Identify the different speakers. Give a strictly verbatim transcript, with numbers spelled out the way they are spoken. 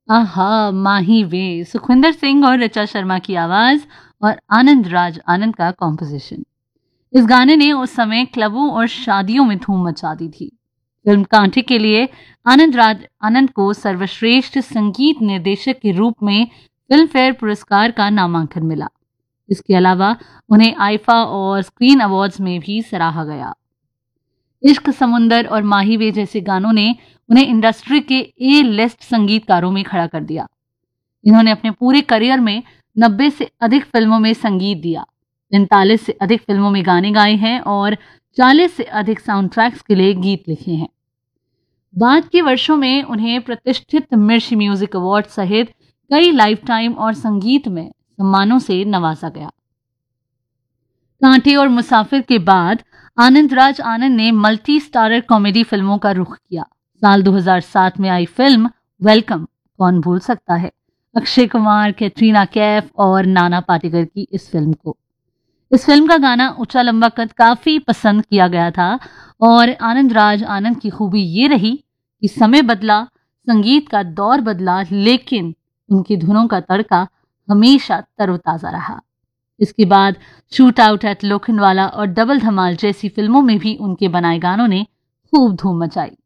Speaker 1: आहा, माही वे, सुखविंदर सिंह और ऋचा शर्मा की आवाज और आनंद राज आनंद का कॉम्पोजिशन। इस गाने ने उस समय क्लबों और शादियों में धूम मचा दी थी। फिल्म कांटे के लिए आनंद राज आनंद को सर्वश्रेष्ठ संगीत निर्देशक के रूप में फिल्म फेयर पुरस्कार का नामांकन मिला। इसके अलावा उन्हें आईफा और स्क्रीन अवार्ड्स में भी सराहा गया। इश्क समुंदर और माही वे जैसे गानों ने उन्हें इंडस्ट्री के ए लिस्ट संगीतकारों में खड़ा कर दिया। इन्होंने अपने पूरे करियर में नब्बे से अधिक फिल्मों में संगीत दिया, पैंतालीस से अधिक फिल्मों में गाने गाए हैं और चालीस से अधिक साउंड ट्रैक्स के लिए गीत लिखे हैं। बाद के वर्षों में उन्हें प्रतिष्ठित मिर्च म्यूजिक अवार्ड सहित कई लाइफ टाइम और संगीत में सम्मानों से नवाजा गया। कांटे और मुसाफिर के बाद आनंद राज आनंद ने मल्टी स्टारर कॉमेडी फिल्मों का रुख किया। साल दो हज़ार सात में आई फिल्म वेलकम, कौन भूल सकता है, अक्षय कुमार, कैटरीना कैफ और नाना पाटेकर की इस फिल्म को। इस फिल्म का गाना ऊंचा लंबा कद काफी पसंद किया गया था और आनंद राज आनंद की खूबी ये रही कि समय बदला, संगीत का दौर बदला, लेकिन उनकी धुनों का तड़का हमेशा तरोताजा रहा। इसके बाद शूट आउट एट लोखंडवाला और डबल धमाल जैसी फिल्मों में भी उनके बनाए गानों ने खूब धूम मचाई।